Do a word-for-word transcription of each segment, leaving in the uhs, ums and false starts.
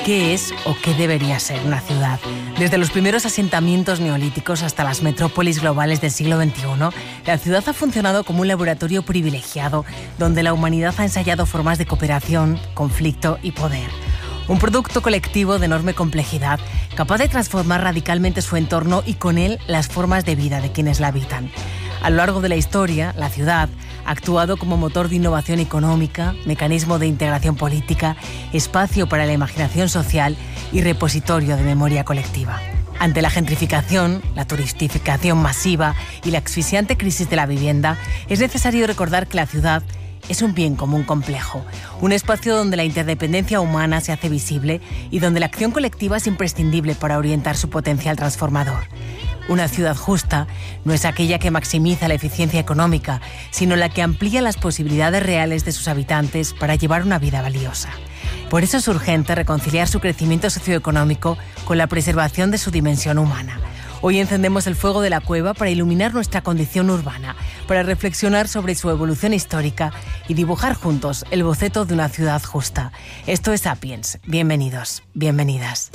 ¿Qué es o qué debería ser una ciudad? Desde los primeros asentamientos neolíticos hasta las metrópolis globales del siglo veintiuno, la ciudad ha funcionado como un laboratorio privilegiado donde la humanidad ha ensayado formas de cooperación, conflicto y poder. Un producto colectivo de enorme complejidad, capaz de transformar radicalmente su entorno y con él las formas de vida de quienes la habitan. A lo largo de la historia, la ciudad ha actuado como motor de innovación económica, mecanismo de integración política, espacio para la imaginación social y repositorio de memoria colectiva. Ante la gentrificación, la turistificación masiva y la asfixiante crisis de la vivienda, es necesario recordar que la ciudad es un bien común complejo, un espacio donde la interdependencia humana se hace visible y donde la acción colectiva es imprescindible para orientar su potencial transformador. Una ciudad justa no es aquella que maximiza la eficiencia económica, sino la que amplía las posibilidades reales de sus habitantes para llevar una vida valiosa. Por eso es urgente reconciliar su crecimiento socioeconómico con la preservación de su dimensión humana. Hoy encendemos el fuego de la cueva para iluminar nuestra condición urbana, para reflexionar sobre su evolución histórica y dibujar juntos el boceto de una ciudad justa. Esto es Sapiens. Bienvenidos, bienvenidas.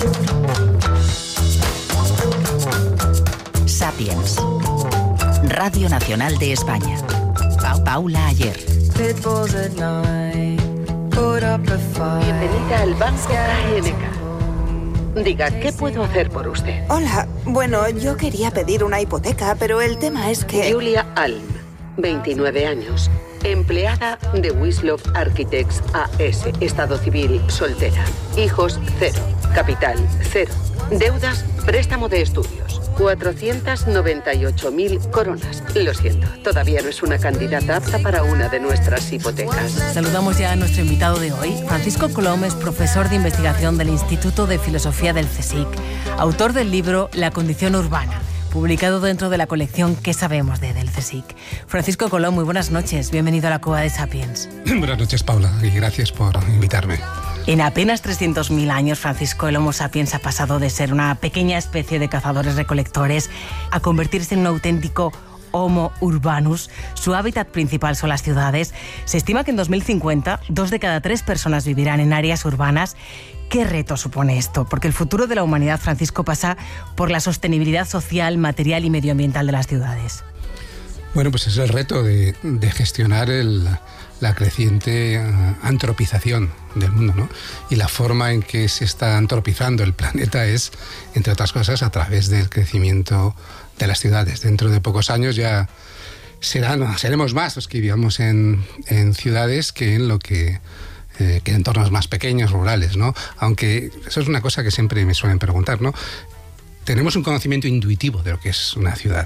Sapiens. Radio Nacional de España. Pa- Paula Ayer. Bienvenida al Banco K N K. Diga, ¿qué puedo hacer por usted? Hola, bueno, yo quería pedir una hipoteca, pero el tema es que... Julia Alm, veintinueve años, empleada de Wislov Architects A S, estado civil, soltera, hijos, cero, capital, cero, deudas, préstamo de estudios, cuatrocientas noventa y ocho mil coronas. Lo siento, todavía no es una candidata apta para una de nuestras hipotecas. Saludamos ya a nuestro invitado de hoy. Francisco Colom es profesor de investigación del Instituto de Filosofía del CSIC, autor del libro La condición urbana, publicado dentro de la colección ¿Qué sabemos de del CSIC? Francisco Colom, muy buenas noches. Bienvenido a la Cueva de Sapiens. Buenas noches, Paula, y gracias por invitarme. En apenas trescientos mil años, Francisco, el Homo sapiens ha pasado de ser una pequeña especie de cazadores-recolectores a convertirse en un auténtico Homo urbanus. Su hábitat principal son las ciudades. Se estima que en dos mil cincuenta, dos de cada tres personas vivirán en áreas urbanas. ¿Qué reto supone esto? Porque el futuro de la humanidad, Francisco, pasa por la sostenibilidad social, material y medioambiental de las ciudades. Bueno, pues es el reto de, de gestionar el, la creciente uh, antropización del mundo, ¿no? Y la forma en que se está antropizando el planeta es, entre otras cosas, a través del crecimiento de las ciudades. Dentro de pocos años ya serán, seremos más los que vivamos en, en ciudades que en lo que... Eh, que en entornos más pequeños, rurales, ¿no? Aunque eso es una cosa que siempre me suelen preguntar, ¿no? Tenemos un conocimiento intuitivo de lo que es una ciudad,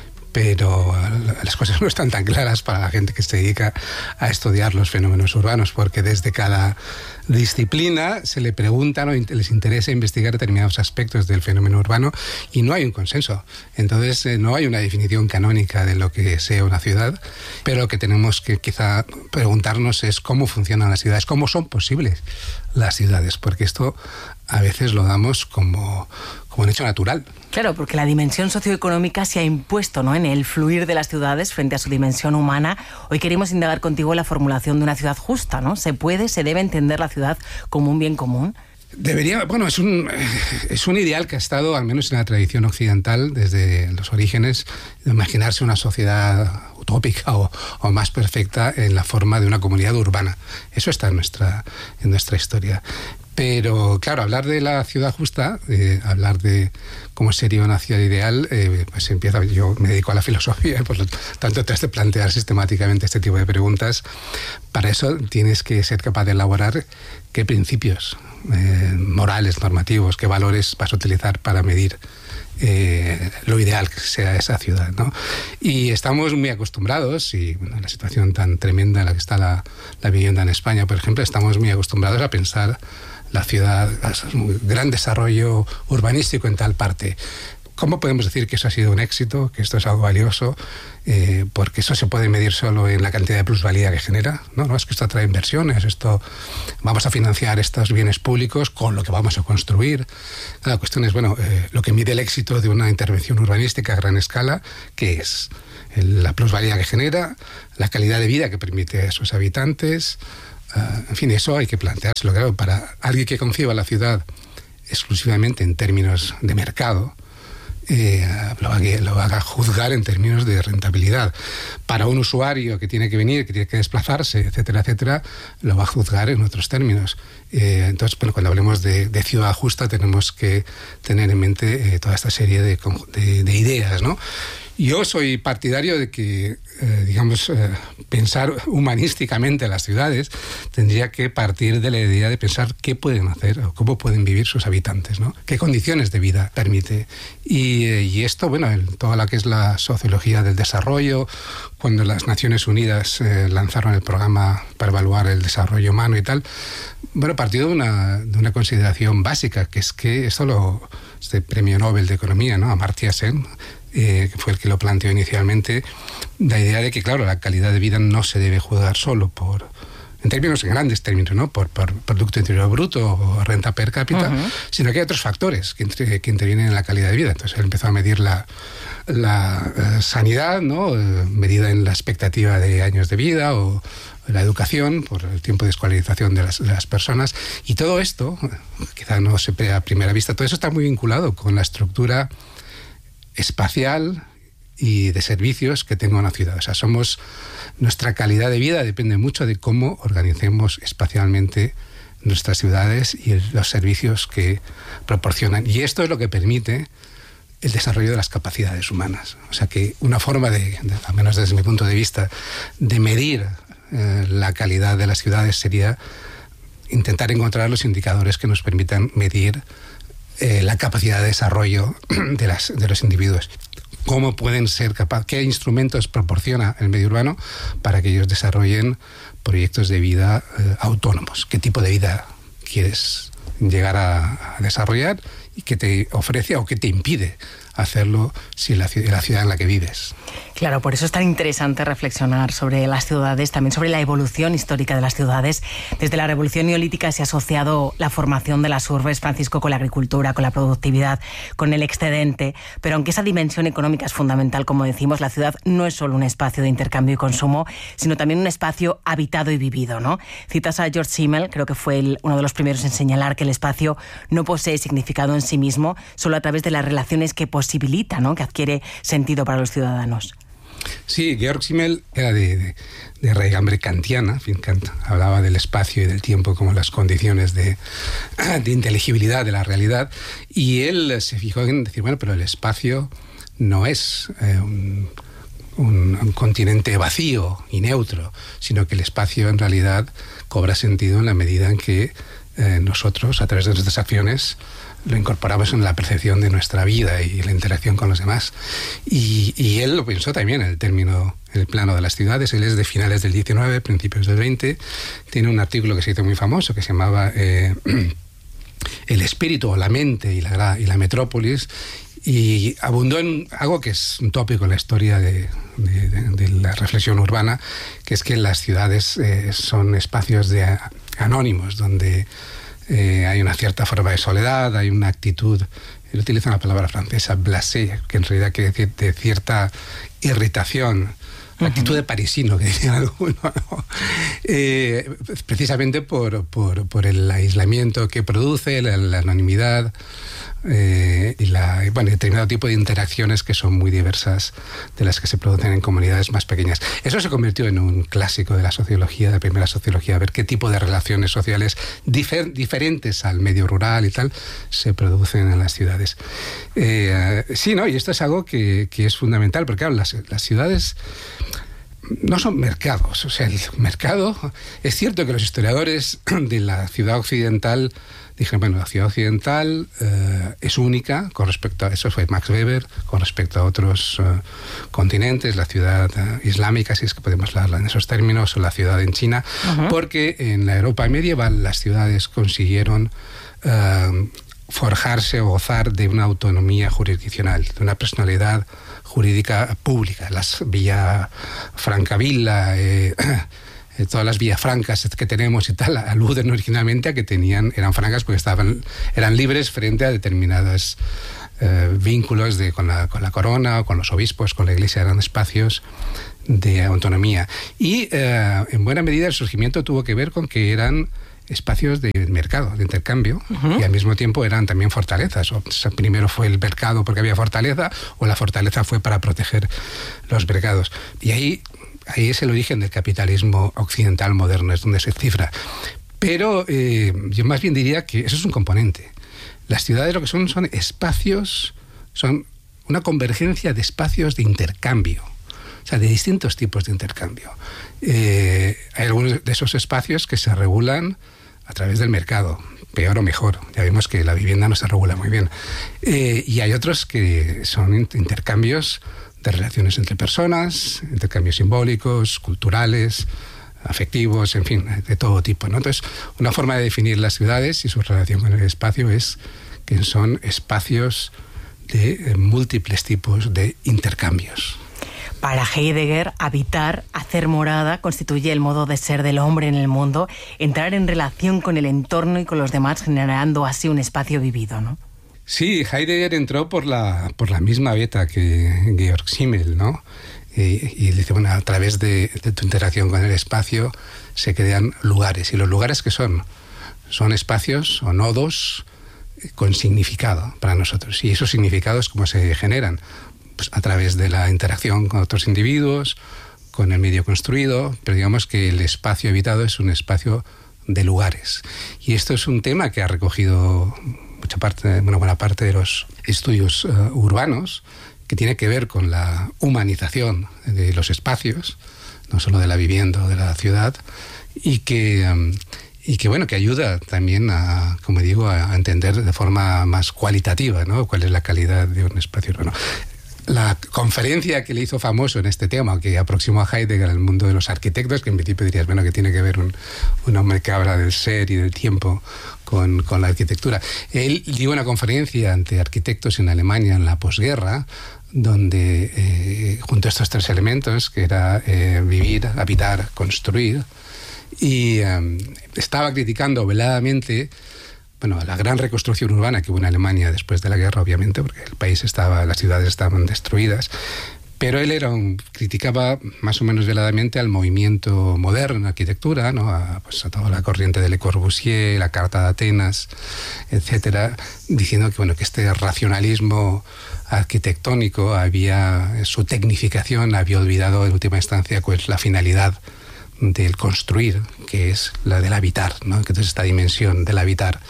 pero las cosas no están tan claras para la gente que se dedica a estudiar los fenómenos urbanos, porque desde cada disciplina se le preguntan o les interesa investigar determinados aspectos del fenómeno urbano y no hay un consenso. Entonces eh, no hay una definición canónica de lo que sea una ciudad, pero lo que tenemos que quizá preguntarnos es cómo funcionan las ciudades, cómo son posibles las ciudades, porque esto a veces lo damos como, como un hecho natural. Claro, porque la dimensión socioeconómica se ha impuesto, ¿no?, en el fluir de las ciudades frente a su dimensión humana. Hoy queremos indagar contigo la formulación de una ciudad justa, ¿no? ¿Se puede, se debe entender la ciudad como un bien común? Debería, bueno, es un, es un ideal que ha estado, al menos en la tradición occidental, desde los orígenes, de imaginarse una sociedad utópica o, o más perfecta en la forma de una comunidad urbana. Eso está en nuestra, en nuestra historia. Pero, claro, hablar de la ciudad justa, eh, hablar de cómo sería una ciudad ideal, eh, pues empieza, yo me dedico a la filosofía, por lo tanto te has de plantear sistemáticamente este tipo de preguntas. Para eso tienes que ser capaz de elaborar qué principios eh, morales, normativos, qué valores vas a utilizar para medir Eh, lo ideal que sea esa ciudad, ¿no? Y estamos muy acostumbrados, y bueno, en la situación tan tremenda en la que está la, la vivienda en España, por ejemplo, estamos muy acostumbrados a pensar la ciudad, un gran desarrollo urbanístico en tal parte. ¿Cómo podemos decir que eso ha sido un éxito, que esto es algo valioso? Eh, porque eso se puede medir solo en la cantidad de plusvalía que genera. No, no, es que esto atrae inversiones, esto vamos a financiar estos bienes públicos con lo que vamos a construir. La cuestión es, bueno, eh, lo que mide el éxito de una intervención urbanística a gran escala, ¿qué es? La plusvalía que genera, la calidad de vida que permite a sus habitantes, Uh, en fin, eso hay que planteárselo. Claro, para alguien que conciba la ciudad exclusivamente en términos de mercado, eh, lo, haga, lo haga juzgar en términos de rentabilidad. Para un usuario que tiene que venir, que tiene que desplazarse, etcétera, etcétera, lo va a juzgar en otros términos. Eh, entonces, bueno, cuando hablemos de, de ciudad justa, tenemos que tener en mente eh, toda esta serie de, de, de ideas, ¿no? Yo soy partidario de que, eh, digamos, eh, pensar humanísticamente las ciudades tendría que partir de la idea de pensar qué pueden hacer o cómo pueden vivir sus habitantes, ¿no? Qué condiciones de vida permite. Y, eh, y esto, bueno, en toda la que es la sociología del desarrollo, cuando las Naciones Unidas eh, lanzaron el programa para evaluar el desarrollo humano y tal, bueno, partió de una, de una consideración básica, que es que esto lo, este premio Nobel de Economía, ¿no? Amartya Sen, Eh, que fue el que lo planteó inicialmente, la idea de que, claro, la calidad de vida no se debe juzgar solo por, en términos, en grandes términos, ¿no? Por, por Producto Interior Bruto o renta per cápita, uh-huh. sino que hay otros factores que, entre, que intervienen en la calidad de vida. Entonces él empezó a medir la, la uh, sanidad, ¿no? Uh, medida en la expectativa de años de vida, o la educación, por el tiempo de escolarización de las, de las personas. Y todo esto, quizá no se vea a primera vista, todo eso está muy vinculado con la estructura espacial y de servicios que tenga una ciudad. O sea, somos, nuestra calidad de vida depende mucho de cómo organicemos espacialmente nuestras ciudades y los servicios que proporcionan. Y esto es lo que permite el desarrollo de las capacidades humanas. O sea, que una forma de, de al menos desde mi punto de vista, de medir eh, la calidad de las ciudades sería intentar encontrar los indicadores que nos permitan medir Eh, la capacidad de desarrollo de, las, de los individuos. Cómo pueden ser capaces, qué instrumentos proporciona el medio urbano para que ellos desarrollen proyectos de vida eh, autónomos. ¿Qué tipo de vida quieres llegar a, a desarrollar y qué te ofrece o qué te impide hacerlo si la, la ciudad en la que vives? Claro, por eso es tan interesante reflexionar sobre las ciudades, también sobre la evolución histórica de las ciudades. Desde la Revolución Neolítica se ha asociado la formación de las urbes, Francisco, con la agricultura, con la productividad, con el excedente. Pero aunque esa dimensión económica es fundamental, como decimos, la ciudad no es solo un espacio de intercambio y consumo, sino también un espacio habitado y vivido, ¿no? Citas a George Simmel, creo que fue el, uno de los primeros en señalar que el espacio no posee significado en sí mismo, solo a través de las relaciones que posibilita, ¿no? Que adquiere sentido para los ciudadanos. Sí, Georg Simmel era de, de, de raigambre kantiana, en fin, Kant hablaba del espacio y del tiempo como las condiciones de, de inteligibilidad de la realidad, y él se fijó en decir, bueno, pero el espacio no es eh, un, un, un continente vacío y neutro, sino que el espacio en realidad cobra sentido en la medida en que eh, nosotros, a través de nuestras acciones, lo incorporamos en la percepción de nuestra vida y la interacción con los demás. Y, y él lo pensó también en el término, en el plano de las ciudades. Él es de finales del diecinueve, principios del veinte. Tiene un artículo que se hizo muy famoso que se llamaba eh, El espíritu o la mente y la, y la metrópolis, y abundó en algo que es un tópico en la historia de, de, de, de la reflexión urbana, que es que las ciudades eh, son espacios de anónimos, donde Eh, hay una cierta forma de soledad, hay una actitud, él utiliza una palabra francesa, blasé, que en realidad quiere decir de cierta irritación, uh-huh. actitud de parisino, que diría alguno, ¿no? eh, precisamente por, por, por el aislamiento que produce, la, la anonimidad, eh, y la, bueno, determinado tipo de interacciones que son muy diversas de las que se producen en comunidades más pequeñas. Eso se convirtió en un clásico de la sociología, de la primera sociología, ver qué tipo de relaciones sociales difer, diferentes al medio rural y tal se producen en las ciudades. Eh, sí, ¿no? Y esto es algo que, que es fundamental, porque claro, las, las ciudades no son mercados. O sea, el mercado, es cierto que los historiadores de la ciudad occidental dijeron, bueno, la ciudad occidental eh, es única con respecto a, eso fue Max Weber, con respecto a otros eh, continentes, la ciudad eh, islámica, si es que podemos hablarla en esos términos, o la ciudad en China, uh-huh. porque en la Europa medieval las ciudades consiguieron eh, forjarse o gozar de una autonomía jurisdiccional, de una personalidad jurídica pública. Las Villa Francavilla, eh, todas las villafrancas que tenemos y tal, aluden originalmente a que tenían, eran francas porque estaban, eran libres frente a determinados eh, vínculos de, con, la, con la corona o con los obispos, con la iglesia. Eran espacios de autonomía. Y eh, en buena medida el surgimiento tuvo que ver con que eran espacios de mercado, de intercambio, uh-huh. y al mismo tiempo eran también fortalezas. O sea, primero fue el mercado porque había fortaleza, o la fortaleza fue para proteger los mercados. Y ahí, ahí es el origen del capitalismo occidental moderno, es donde se cifra. Pero eh, yo más bien diría que eso es un componente. Las ciudades lo que son son espacios, son una convergencia de espacios de intercambio, o sea, de distintos tipos de intercambio. Eh, hay algunos de esos espacios que se regulan a través del mercado, peor o mejor. Ya vimos que la vivienda no se regula muy bien. Eh, y hay otros que son intercambios de relaciones entre personas, intercambios simbólicos, culturales, afectivos, en fin, de todo tipo, ¿no? Entonces, una forma de definir las ciudades y su relación con el espacio es que son espacios de eh, múltiples tipos de intercambios. Para Heidegger, habitar, hacer morada, constituye el modo de ser del hombre en el mundo, entrar en relación con el entorno y con los demás, generando así un espacio vivido, ¿no? Sí, Heidegger entró por la, por la misma beta que Georg Simmel, ¿no? Y, y dice, bueno, a través de, de tu interacción con el espacio se crean lugares. ¿Y los lugares qué son? Son espacios o nodos con significado para nosotros. Y esos significados, ¿cómo se generan? Pues a través de la interacción con otros individuos, con el medio construido, pero digamos que el espacio habitado es un espacio de lugares. Y esto es un tema que ha recogido mucha parte, una buena parte de los estudios uh, urbanos, que tiene que ver con la humanización de los espacios, no solo de la vivienda o de la ciudad, y que, um, y que bueno, que ayuda también a, como digo, a entender de forma más cualitativa, ¿no?, cuál es la calidad de un espacio urbano. La conferencia que le hizo famoso en este tema, que aproximó a Heidegger al mundo de los arquitectos, que en principio dirías, bueno, que tiene que ver un, un hombre que habla del ser y del tiempo con, con la arquitectura. Él dio una conferencia ante arquitectos en Alemania en la posguerra, donde eh, junto a estos tres elementos, que era eh, vivir, habitar, construir, y eh, estaba criticando veladamente, bueno, la gran reconstrucción urbana que hubo en Alemania después de la guerra, obviamente, porque el país estaba, las ciudades estaban destruidas, pero él era un, criticaba más o menos veladamente al movimiento moderno en arquitectura, ¿no?, a, pues, a toda la corriente de Le Corbusier, la Carta de Atenas, etcétera, diciendo que, bueno, que este racionalismo arquitectónico había, su tecnificación había olvidado en última instancia pues la finalidad del construir, que es la del habitar, ¿no? Que entonces esta dimensión del habitar,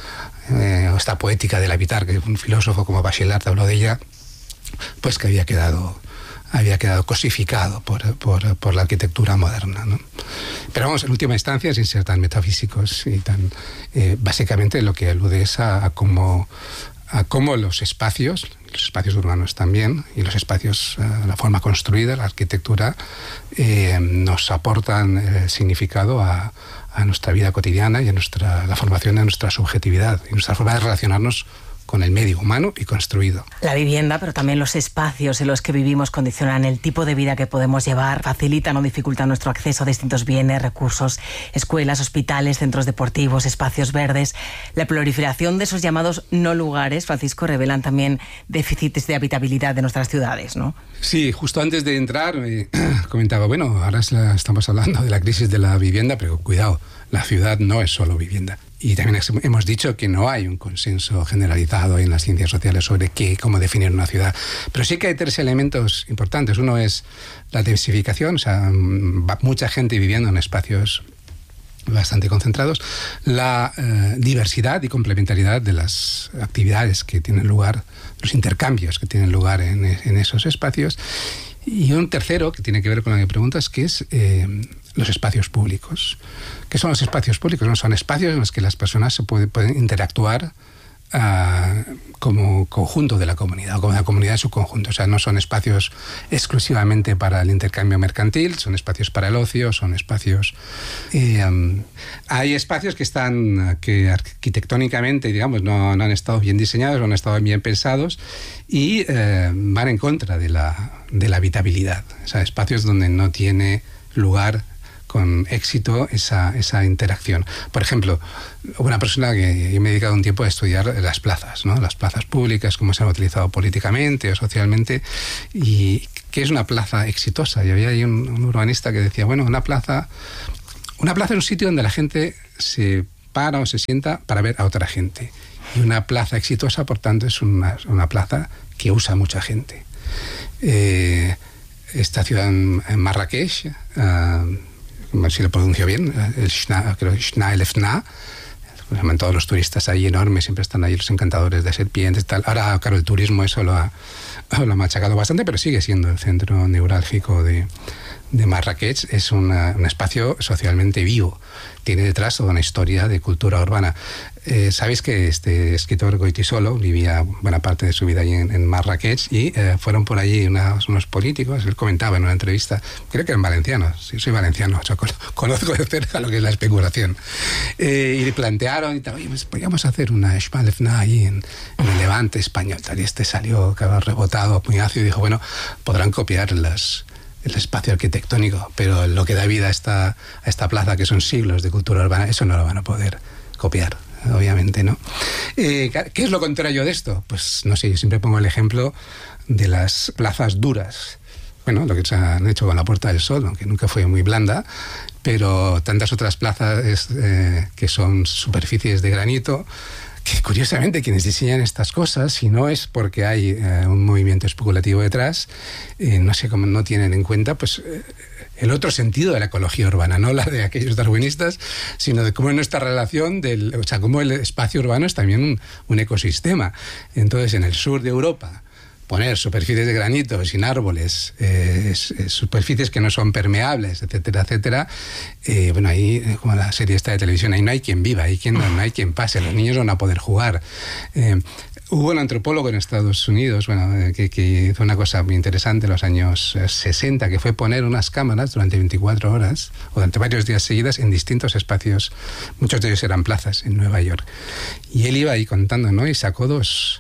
eh, o esta poética del habitar, que un filósofo como Bachelard habló de ella, pues que había quedado había quedado cosificado por, por, por la arquitectura moderna, ¿no? Pero vamos, en última instancia, sin ser tan metafísicos y tan... Eh, básicamente lo que alude es a, a cómo a cómo los espacios, los espacios urbanos también, y los espacios, uh, la forma construida, la arquitectura, eh, nos aportan eh, significado a, a nuestra vida cotidiana y a nuestra, la formación de nuestra subjetividad y nuestra forma de relacionarnos con el medio humano y construido. La vivienda, pero también los espacios en los que vivimos condicionan el tipo de vida que podemos llevar, facilitan o dificultan nuestro acceso a distintos bienes, recursos, escuelas, hospitales, centros deportivos, espacios verdes. La proliferación de esos llamados no lugares, Francisco, revelan también déficits de habitabilidad de nuestras ciudades, ¿no? Sí, justo antes de entrar eh, comentaba, bueno, ahora estamos hablando de la crisis de la vivienda, pero cuidado, la ciudad no es solo vivienda. Y también hemos dicho que no hay un consenso generalizado en las ciencias sociales sobre qué, cómo definir una ciudad. Pero sí que hay tres elementos importantes. Uno es la densificación, o sea, mucha gente viviendo en espacios bastante concentrados. La eh, diversidad y complementariedad de las actividades que tienen lugar, los intercambios que tienen lugar en, en esos espacios. Y un tercero, que tiene que ver con lo que preguntas, que es eh, los espacios públicos. ¿Qué son los espacios públicos? No, son espacios en los que las personas se puede, pueden interactuar uh, como conjunto de la comunidad, o como la comunidad en su conjunto. O sea, no son espacios exclusivamente para el intercambio mercantil, son espacios para el ocio, son espacios... Eh, um, hay espacios que están, que arquitectónicamente, digamos, no, no han estado bien diseñados, no han estado bien pensados, y eh, van en contra de la, de la habitabilidad. O sea, espacios donde no tiene lugar con éxito esa, esa interacción. Por ejemplo, una persona que yo me he dedicado un tiempo a estudiar las plazas, ¿no? Las plazas públicas, cómo se han utilizado políticamente o socialmente, y qué es una plaza exitosa. Y había ahí un, un urbanista que decía, bueno, una plaza, una plaza es un sitio donde la gente se para o se sienta para ver a otra gente. Y una plaza exitosa, por tanto, es una, una plaza que usa mucha gente. Eh, esta ciudad en, en Marrakech, uh, si lo pronuncio bien, el Shna, creo que Shna el Fna, todos los turistas ahí enormes, siempre están ahí los encantadores de serpientes, tal. Ahora, claro, el turismo eso lo ha, lo ha machacado bastante, pero sigue siendo el centro neurálgico de, de Marrakech. Es una, un espacio socialmente vivo. Tiene detrás toda una historia de cultura urbana. Eh, Sabéis que este escritor Goytisolo vivía buena parte de su vida allí en, en Marrakech, y eh, fueron por allí unos, unos políticos. Él comentaba en una entrevista, creo que eran valencianos, sí, soy valenciano, o sea, conozco de cerca lo que es la especulación, eh, y le plantearon y tal, oye, pues podríamos hacer una Shna el Fna ahí en, en el Levante español, tal, y este salió, claro, rebotado, puñazo, y dijo, bueno, podrán copiar las el espacio arquitectónico, pero lo que da vida a esta, a esta plaza, que son siglos de cultura urbana, eso no lo van a poder copiar, obviamente, ¿no? Eh, ¿Qué es lo contrario de esto? Pues no sé, yo siempre pongo el ejemplo de las plazas duras. Bueno, lo que se han hecho con la Puerta del Sol, aunque nunca fue muy blanda, pero tantas otras plazas eh, que son superficies de granito, que curiosamente quienes diseñan estas cosas, si no es porque hay eh, un movimiento especulativo detrás, eh, no sé cómo no tienen en cuenta pues eh, el otro sentido de la ecología urbana, no la de aquellos darwinistas, sino de cómo es nuestra relación, del, o sea, cómo el espacio urbano es también un, un ecosistema. Entonces, en el sur de Europa, poner superficies de granito sin árboles, eh, es, es superficies que no son permeables, etcétera, etcétera, eh, bueno, ahí, como la serie esta de televisión, ahí no hay quien viva, ahí quien, no, no hay quien pase, los niños no van a poder jugar. Eh, hubo un antropólogo en Estados Unidos, bueno, eh, que, que hizo una cosa muy interesante en los años sesenta, que fue poner unas cámaras durante veinticuatro horas, o durante varios días seguidas, en distintos espacios, muchos de ellos eran plazas, en Nueva York. Y él iba ahí contando, ¿no? Y sacó dos...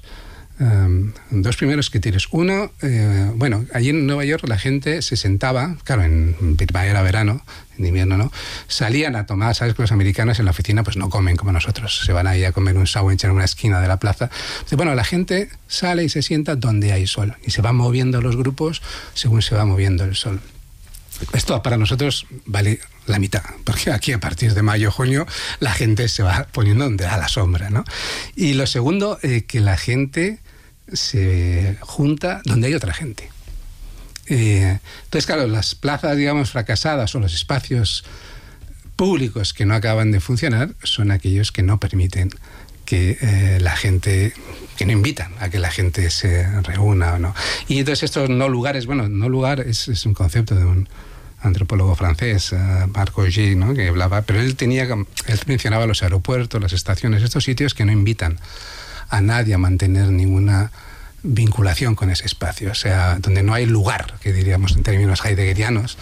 Um, dos primeros criterios. Uno, eh, bueno, allí en Nueva York la gente se sentaba, claro, en primavera, verano, en invierno, ¿no? Salían a tomar, ¿sabes? Que los americanos en la oficina pues no comen como nosotros, se van ahí a comer un sándwich en una esquina de la plaza. Entonces, bueno, la gente sale y se sienta donde hay sol, y se van moviendo los grupos según se va moviendo el sol. Esto para nosotros vale la mitad, porque aquí a partir de mayo, junio, la gente se va poniendo donde da la sombra, ¿no? Y lo segundo, eh, que la gente se junta donde hay otra gente. Eh, entonces, claro, las plazas, digamos, fracasadas, o los espacios públicos que no acaban de funcionar, son aquellos que no permiten que eh, la gente, que no invitan a que la gente se reúna o no. Y entonces estos no lugares, bueno, no lugar es, es un concepto de un antropólogo francés, uh, Marc Auger, ¿no? Que hablaba, pero él tenía, él mencionaba los aeropuertos, las estaciones, estos sitios que no invitan a nadie a mantener ninguna vinculación con ese espacio, o sea, donde no hay lugar, que diríamos en términos heideggerianos.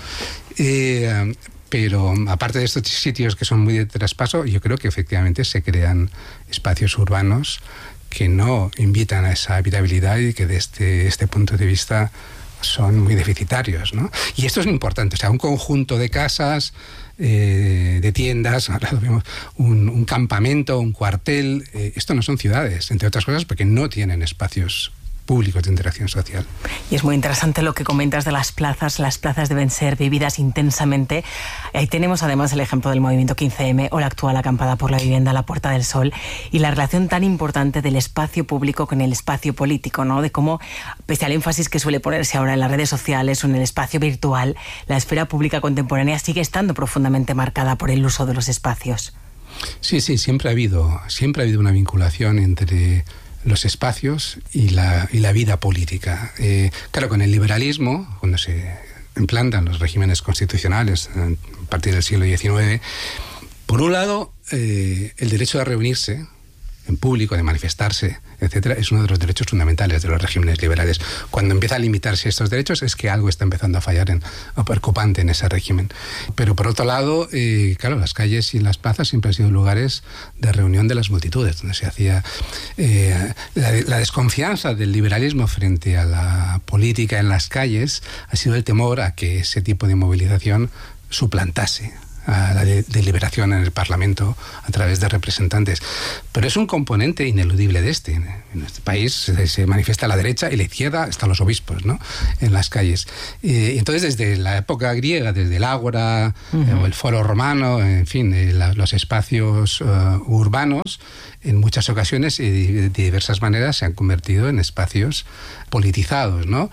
Eh, pero aparte de estos sitios que son muy de traspaso, yo creo que efectivamente se crean espacios urbanos que no invitan a esa habitabilidad y que desde este punto de vista son muy deficitarios, ¿no? Y esto es muy importante, o sea, un conjunto de casas, eh, de tiendas, ahora lo vemos, un, un campamento, un cuartel, eh, esto no son ciudades, entre otras cosas porque no tienen espacios públicos de interacción social. Y es muy interesante lo que comentas de las plazas. Las plazas deben ser vividas intensamente. Ahí tenemos además el ejemplo del movimiento quince eme o la actual acampada por la vivienda La Puerta del Sol, y la relación tan importante del espacio público con el espacio político, ¿no? De cómo, pese al énfasis que suele ponerse ahora en las redes sociales o en el espacio virtual, la esfera pública contemporánea sigue estando profundamente marcada por el uso de los espacios. Sí, sí, siempre ha habido, siempre ha habido una vinculación entre los espacios y la, y la vida política. Eh, claro, con el liberalismo, cuando se implantan los regímenes constitucionales a partir del siglo diecinueve, por un lado, eh, el derecho a reunirse en público, de manifestarse, etcétera, es uno de los derechos fundamentales de los regímenes liberales. Cuando empieza a limitarse estos derechos es que algo está empezando a fallar, en, o preocupante en ese régimen. Pero por otro lado, eh, claro, las calles y las plazas siempre han sido lugares de reunión de las multitudes, donde se hacía eh, la, la desconfianza del liberalismo frente a la política en las calles ha sido el temor a que ese tipo de movilización suplantase a la de, deliberación en el Parlamento a través de representantes. Pero es un componente ineludible de este. En este país se, se manifiesta la derecha y la izquierda, están los obispos, ¿no?, en las calles. Y entonces, desde la época griega, desde el ágora, uh-huh. eh, o el foro romano, en fin, eh, la, los espacios uh, urbanos, en muchas ocasiones y de diversas maneras se han convertido en espacios politizados, ¿no?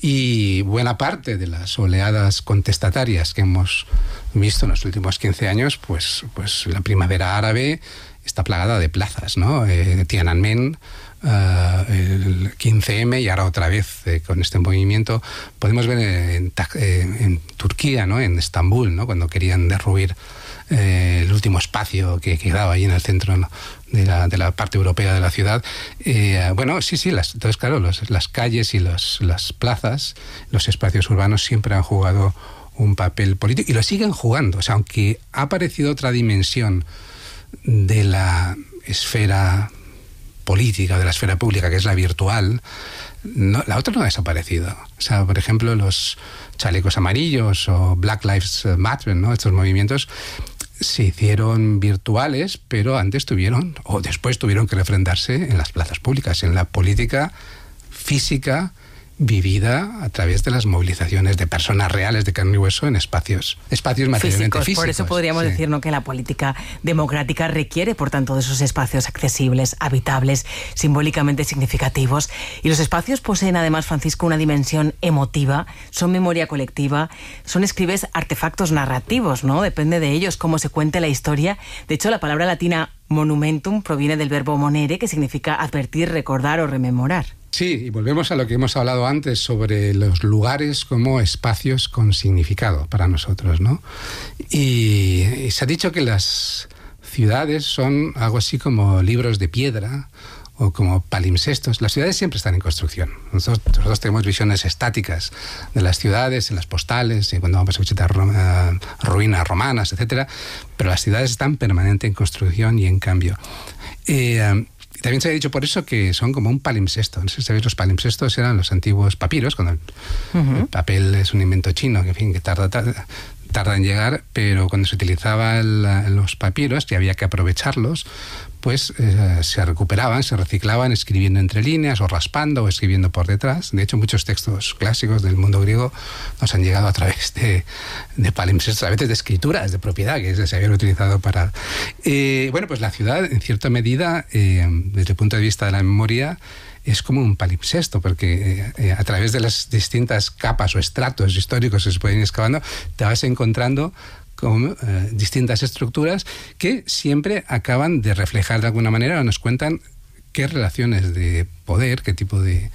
Y buena parte de las oleadas contestatarias que hemos visto en los últimos quince años, pues, pues la primavera árabe está plagada de plazas, ¿no? Eh, Tiananmen, uh, el quince eme y ahora otra vez eh, con este movimiento. Podemos ver en, en, en Turquía, ¿no?, en Estambul, ¿no?, cuando querían derruir eh, el último espacio que quedaba ahí en el centro, ¿no?, de la, de la parte europea de la ciudad. Eh, bueno, sí, sí, las, entonces claro, los, las calles y los, las plazas, los espacios urbanos siempre han jugado un papel político y lo siguen jugando. O sea, aunque ha aparecido otra dimensión de la esfera política, de la esfera pública, que es la virtual, no, la otra no ha desaparecido. O sea, por ejemplo, los chalecos amarillos o Black Lives Matter, ¿no?, estos movimientos se hicieron virtuales, pero antes tuvieron, o después tuvieron que refrendarse en las plazas públicas, en la política física vivida a través de las movilizaciones de personas reales de carne y hueso en espacios, espacios materialmente físicos. Por eso podríamos sí. decir, ¿no?, que la política democrática requiere, por tanto, de esos espacios accesibles, habitables, simbólicamente significativos. Y los espacios poseen, además, Francisco, una dimensión emotiva, son memoria colectiva, son, escribes, artefactos narrativos, ¿no? Depende de ellos cómo se cuente la historia. De hecho, la palabra latina monumentum proviene del verbo monere, que significa advertir, recordar o rememorar. Sí, y volvemos a lo que hemos hablado antes sobre los lugares como espacios con significado para nosotros, ¿no? Y, y se ha dicho que las ciudades son algo así como libros de piedra o como palimpsestos. Las ciudades siempre están en construcción. Nosotros, nosotros tenemos visiones estáticas de las ciudades, en las postales, y cuando vamos a visitar uh, ruinas romanas, etcétera. Pero las ciudades están permanentemente en construcción y en cambio. Eh, También se ha dicho por eso que son como un palimpsesto. No sé si sabéis, los palimpsestos eran los antiguos papiros, cuando el, uh-huh. el papel es un invento chino, que, en fin, que tarda, tarda, tarda en llegar, pero cuando se utilizaban los papiros y había que aprovecharlos, pues eh, se recuperaban, se reciclaban escribiendo entre líneas o raspando o escribiendo por detrás. De hecho, muchos textos clásicos del mundo griego nos han llegado a través de, de palimpsestos, a veces de escrituras de propiedad que se habían utilizado para... Eh, bueno, pues la ciudad, en cierta medida, eh, desde el punto de vista de la memoria, es como un palimpsesto, porque eh, a través de las distintas capas o estratos históricos que se pueden ir excavando, te vas encontrando con eh, distintas estructuras que siempre acaban de reflejar de alguna manera o nos cuentan qué relaciones de poder, qué tipo de,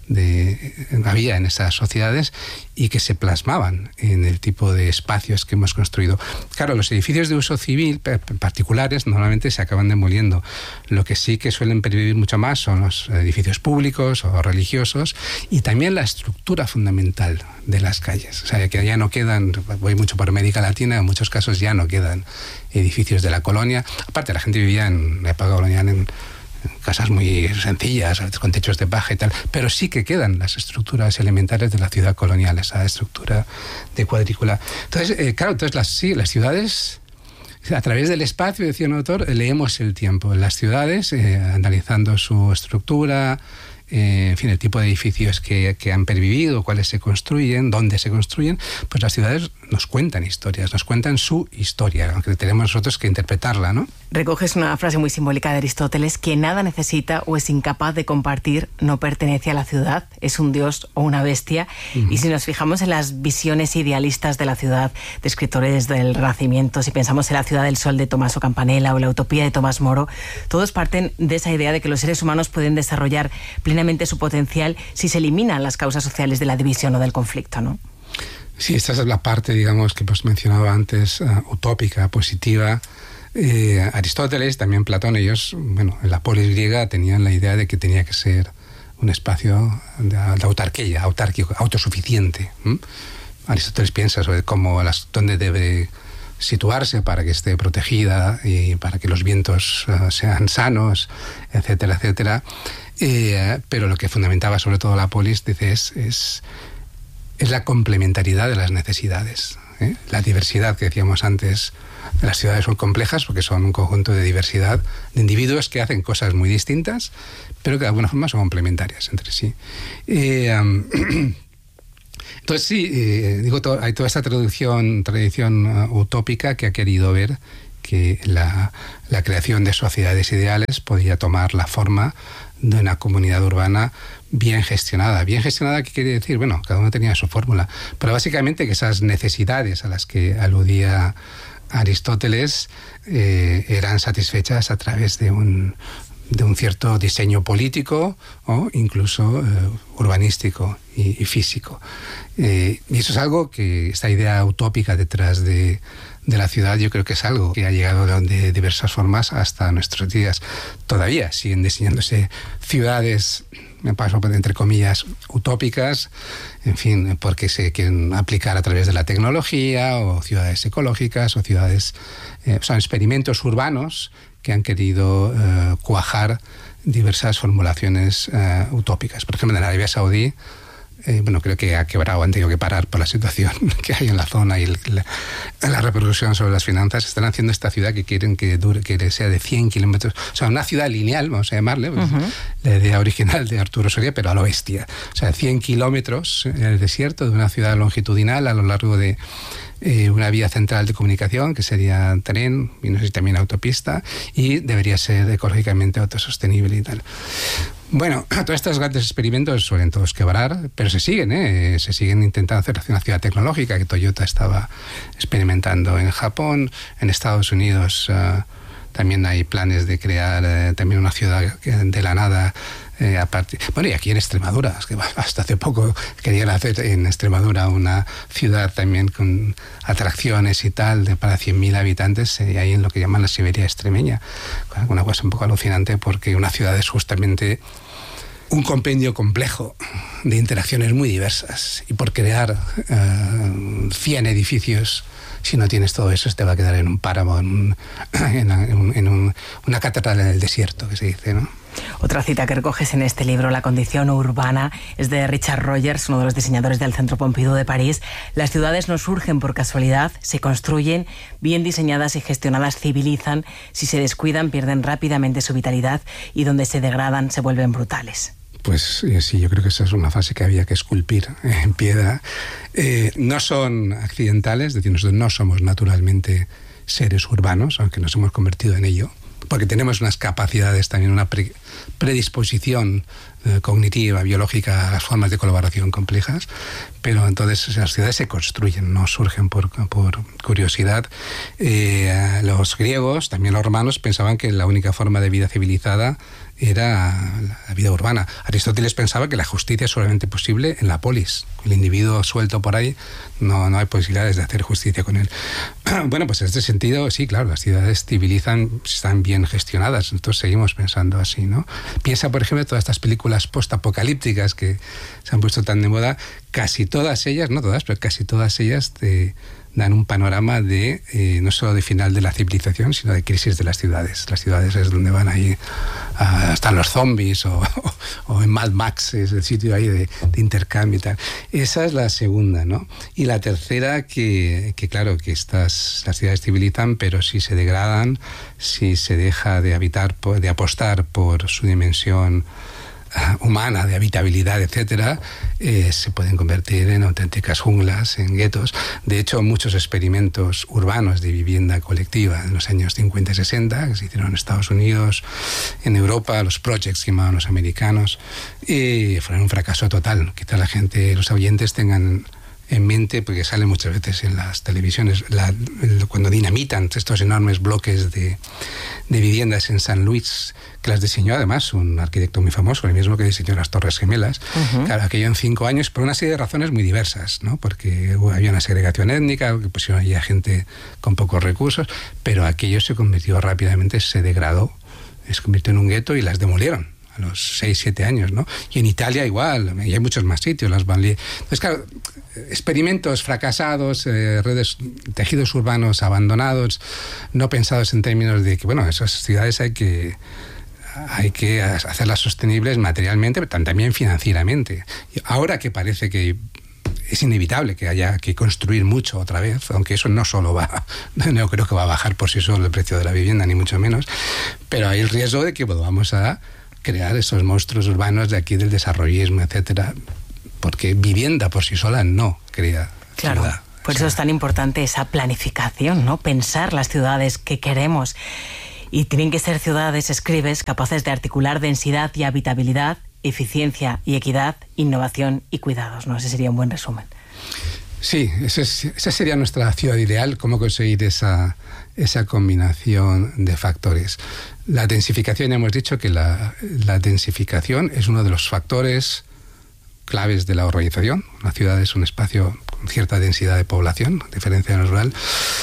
de había en esas sociedades y que se plasmaban en el tipo de espacios que hemos construido. Claro, los edificios de uso civil particulares normalmente se acaban demoliendo. Lo que sí que suelen pervivir mucho más son los edificios públicos o religiosos y también la estructura fundamental de las calles. O sea, que ya no quedan, voy mucho por América Latina, en muchos casos ya no quedan edificios de la colonia. Aparte, la gente vivía en la época colonial en casas muy sencillas, con techos de paja y tal, pero sí que quedan las estructuras elementales de la ciudad colonial, esa estructura de cuadrícula. Entonces, eh, claro, entonces las, sí, las ciudades, a través del espacio, decía un autor, leemos el tiempo. Las ciudades, eh, analizando su estructura, eh, en fin, el tipo de edificios que, que han pervivido, cuáles se construyen, dónde se construyen, pues las ciudades nos cuentan historias, nos cuentan su historia, aunque tenemos nosotros que interpretarla, ¿no? Recoges una frase muy simbólica de Aristóteles: quien nada necesita o es incapaz de compartir no pertenece a la ciudad, es un dios o una bestia. Uh-huh. Y si nos fijamos en las visiones idealistas de la ciudad de escritores del Renacimiento, si pensamos en La ciudad del sol de Tommaso Campanella o La utopía de Tomás Moro, todos parten de esa idea de que los seres humanos pueden desarrollar plenamente su potencial si se eliminan las causas sociales de la división o del conflicto, ¿no? Sí, esta es la parte, digamos, que hemos mencionado antes, uh, utópica, positiva. Eh, Aristóteles, también Platón, ellos, bueno, en la polis griega tenían la idea de que tenía que ser un espacio de, de autarquía, autárquico, autosuficiente. ¿Mm? Aristóteles piensa sobre cómo, las, dónde debe situarse para que esté protegida y para que los vientos uh, sean sanos, etcétera, etcétera. Eh, pero lo que fundamentaba sobre todo la polis, dice, es... es es la complementariedad de las necesidades. ¿eh? La diversidad que decíamos antes. Las ciudades son complejas porque son un conjunto de diversidad de individuos que hacen cosas muy distintas, pero que de alguna forma son complementarias entre sí. Eh, um, entonces sí, eh, digo, to- hay toda esta tradición, tradición uh, utópica que ha querido ver que la, la creación de sociedades ideales podía tomar la forma de una comunidad urbana bien gestionada. Bien gestionada, ¿qué quiere decir? Bueno, cada uno tenía su fórmula, pero básicamente que esas necesidades a las que aludía Aristóteles eh, eran satisfechas a través de un, de un cierto diseño político o incluso eh, urbanístico y, y físico. Eh, y eso es algo que, esta idea utópica detrás de, de la ciudad, yo creo que es algo que ha llegado de, de diversas formas hasta nuestros días. Todavía siguen diseñándose ciudades, me paso entre comillas, utópicas, en fin, porque se quieren aplicar a través de la tecnología, o ciudades ecológicas, o ciudades, eh, son experimentos urbanos que han querido eh, cuajar diversas formulaciones eh, utópicas. Por ejemplo, en Arabia Saudí, Eh, bueno, creo que ha quebrado, han tenido que parar por la situación que hay en la zona y el, la, la repercusión sobre las finanzas. Están haciendo esta ciudad que quieren que dure, que sea de cien kilómetros, o sea, una ciudad lineal, vamos a llamarle, pues, uh-huh. la idea original de Arturo Soria, pero a lo bestia. O sea, cien kilómetros en el desierto de una ciudad longitudinal a lo largo de eh, una vía central de comunicación, que sería tren, y no sé si también autopista, y debería ser ecológicamente autosostenible y tal. Bueno, todos estos grandes experimentos suelen todos quebrar, pero se siguen, ¿eh? Se siguen intentando hacer una ciudad tecnológica que Toyota estaba experimentando en Japón. En Estados Unidos uh, también hay planes de crear uh, también una ciudad de la nada. Eh, a partir, bueno, y aquí en Extremadura, es que hasta hace poco querían hacer en Extremadura una ciudad también con atracciones y tal de para cien mil habitantes, y eh, ahí en lo que llaman la Siberia extremeña, una cosa un poco alucinante, porque una ciudad es justamente un compendio complejo de interacciones muy diversas, y por crear uh, cien edificios, si no tienes todo eso, te va a quedar en un páramo, en, un, en, un, en un, una catedral en el desierto, que se dice, ¿no? Otra cita que recoges en este libro, La condición urbana, es de Richard Rogers, uno de los diseñadores del Centro Pompidou de París. Las ciudades no surgen por casualidad, se construyen, bien diseñadas y gestionadas civilizan, si se descuidan pierden rápidamente su vitalidad y donde se degradan se vuelven brutales. Pues eh, sí, yo creo que esa es una fase que había que esculpir en piedra. Eh, no son accidentales, es decir, nosotros no somos naturalmente seres urbanos, aunque nos hemos convertido en ello, porque tenemos unas capacidades, también una pre- predisposición eh, cognitiva, biológica a las formas de colaboración complejas, pero entonces las ciudades se construyen, no surgen por, por curiosidad. Eh, los griegos, también los romanos, pensaban que la única forma de vida civilizada era la vida urbana. Aristóteles pensaba que la justicia es solamente posible en la polis. El individuo suelto por ahí, no, no hay posibilidades de hacer justicia con él. Bueno, pues en este sentido, sí, claro, las ciudades civilizan, están bien gestionadas, entonces seguimos pensando así, ¿no? Piensa, por ejemplo, todas estas películas postapocalípticas que se han puesto tan de moda, casi todas ellas, no todas, pero casi todas ellas te dan un panorama de eh, no solo de final de la civilización, sino de crisis de las ciudades. Las ciudades es donde van ahí, uh, están los zombies, o, o, o en Mad Max es el sitio ahí de, de intercambio y tal. Esa es la segunda, ¿no? Y la tercera, que, que claro, que estas, las ciudades civilizan, pero si se degradan, si se deja de habitar, de apostar por su dimensión humana, de habitabilidad, etcétera, eh, se pueden convertir en auténticas junglas, en guetos. De hecho, muchos experimentos urbanos de vivienda colectiva en los años cincuenta y sesenta, que se hicieron en Estados Unidos, en Europa, los projects que llamaban los americanos, eh, fueron un fracaso total. Quizá la gente, los oyentes tengan en mente, porque sale muchas veces en las televisiones, la, cuando dinamitan estos enormes bloques de, de viviendas en San Luis, que las diseñó además un arquitecto muy famoso, el mismo que diseñó las Torres Gemelas. Uh-huh. Claro, aquello en cinco años, por una serie de razones muy diversas, ¿no? Porque había una segregación étnica, que pusieron allí a gente con pocos recursos, pero aquello se convirtió rápidamente, se degradó, se convirtió en un gueto y las demolieron a los seis, siete años, ¿no? Y en Italia igual, y hay muchos más sitios, las banlieues. Entonces, claro, experimentos fracasados, eh, redes, tejidos urbanos abandonados, no pensados en términos de que, bueno, esas ciudades hay que hay que hacerlas sostenibles materialmente, pero también financieramente. Ahora que parece que es inevitable que haya que construir mucho otra vez, aunque eso no solo va, no creo que va a bajar por sí solo el precio de la vivienda, ni mucho menos, pero hay el riesgo de que volvamos a crear esos monstruos urbanos de aquí del desarrollismo, etcétera, porque vivienda por sí sola no crea claro. ciudad. Por eso es tan importante esa planificación, ¿no? Pensar las ciudades que queremos. Y tienen que ser ciudades, escribes, capaces de articular densidad y habitabilidad, eficiencia y equidad, innovación y cuidados, ¿no? Ese sería un buen resumen. Sí, ese es, esa sería nuestra ciudad ideal, cómo conseguir esa, esa combinación de factores. La densificación, hemos dicho que la, la densificación es uno de los factores claves de la urbanización. Una ciudad es un espacio con cierta densidad de población, a diferencia de lo rural.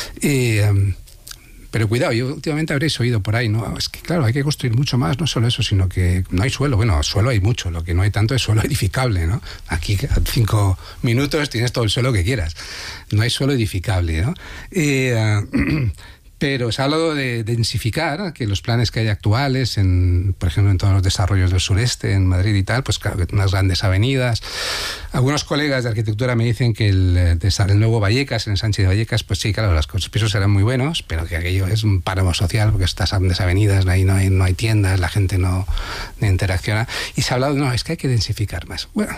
Y, um, pero cuidado, yo últimamente habréis oído por ahí, ¿no? Es que claro, hay que construir mucho más, no solo eso, sino que no hay suelo. Bueno, suelo hay mucho, lo que no hay tanto es suelo edificable, ¿no? Aquí a cinco minutos tienes todo el suelo que quieras. No hay suelo edificable, ¿no? Y, uh, pero se ha hablado de densificar, que los planes que hay actuales, en, por ejemplo, en todos los desarrollos del sureste, en Madrid y tal, pues claro, unas grandes avenidas. Algunos colegas de arquitectura me dicen que el, el nuevo Vallecas, en el Sánchez de Vallecas, pues sí, claro, los pisos serán muy buenos, pero que aquello es un páramo social, porque estas grandes avenidas, ahí no hay, no hay tiendas, la gente no, no interacciona. Y se ha hablado, no, es que hay que densificar más. Bueno,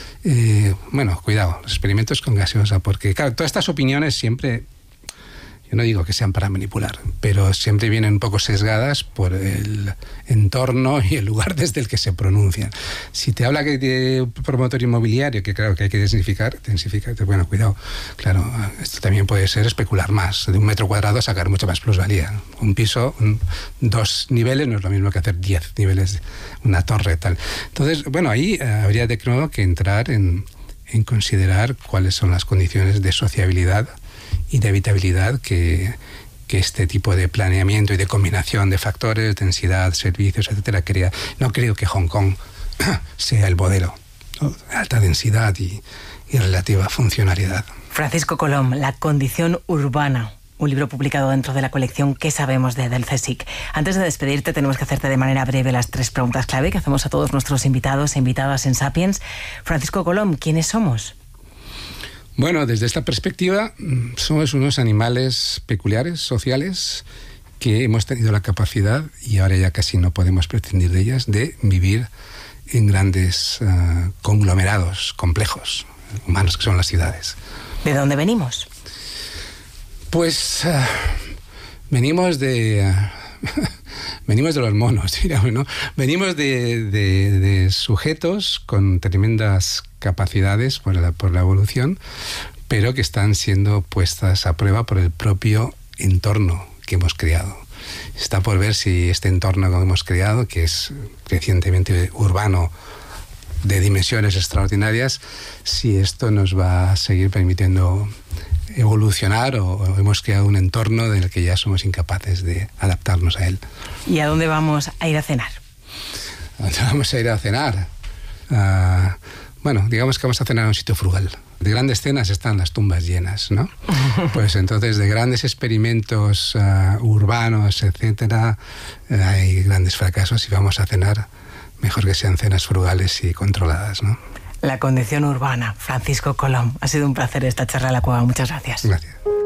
eh, bueno, cuidado, los experimentos con gaseosa, porque claro, todas estas opiniones siempre... Yo no digo que sean para manipular, pero siempre vienen un poco sesgadas por el entorno y el lugar desde el que se pronuncian. Si te habla que de promotor inmobiliario, que claro que hay que densificar, densificar, bueno, cuidado. Claro, esto también puede ser especular más. De un metro cuadrado sacar mucha más plusvalía. Un piso, un, dos niveles, no es lo mismo que hacer diez niveles, una torre, tal. Entonces, bueno, ahí eh, habría de nuevo que entrar en, en considerar cuáles son las condiciones de sociabilidad y de habitabilidad que, que este tipo de planeamiento y de combinación de factores, densidad, servicios, etcétera, crea. No creo que Hong Kong sea el modelo, ¿no? Alta densidad y, y relativa funcionalidad. Francisco Colom, La condición urbana, un libro publicado dentro de la colección ¿Qué sabemos de del CSIC? Antes de despedirte, tenemos que hacerte de manera breve las tres preguntas clave que hacemos a todos nuestros invitados e invitadas en Sapiens. Francisco Colom, ¿quiénes somos? Bueno, desde esta perspectiva, somos unos animales peculiares, sociales, que hemos tenido la capacidad, y ahora ya casi no podemos prescindir de ellas, de vivir en grandes uh, conglomerados complejos humanos que son las ciudades. ¿De dónde venimos? Pues uh, venimos de... Uh, venimos de los monos, digamos, ¿no? Venimos de, de, de sujetos con tremendas capacidades por la, por la evolución, pero que están siendo puestas a prueba por el propio entorno que hemos creado. Está por ver si este entorno que hemos creado, que es crecientemente urbano, de dimensiones extraordinarias, si esto nos va a seguir permitiendo evolucionar o, o hemos creado un entorno en el que ya somos incapaces de adaptarnos a él. ¿Y a dónde vamos a ir a cenar? ¿A dónde vamos a ir a cenar? Uh, bueno, digamos que vamos a cenar a un sitio frugal. De grandes cenas están las tumbas llenas, ¿no? Pues entonces de grandes experimentos uh, urbanos, etcétera, uh, hay grandes fracasos y vamos a cenar, mejor que sean cenas frugales y controladas, ¿no? La condición urbana, Francisco Colom. Ha sido un placer esta charla en la cueva. Muchas gracias. Gracias.